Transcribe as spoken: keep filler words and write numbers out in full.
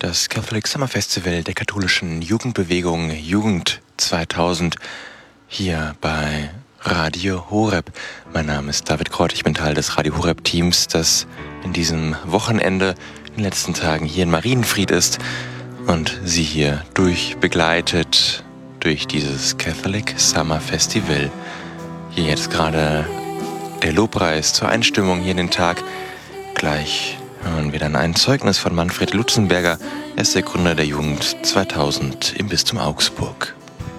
Das Catholic Summer Festival der katholischen Jugendbewegung Jugend zweitausend hier bei Radio Horeb. Mein Name ist David Kreuth, ich bin Teil des Radio Horeb Teams, das in diesem Wochenende, in den letzten Tagen hier in Marienfried ist und Sie hier durchbegleitet durch dieses Catholic Summer Festival. Hier jetzt gerade der Lobpreis zur Einstimmung hier in den Tag. Gleich hören wir dann ein Zeugnis von Manfred Lutzenberger. Er ist der Gründer der Jugend zweitausend im Bistum Augsburg.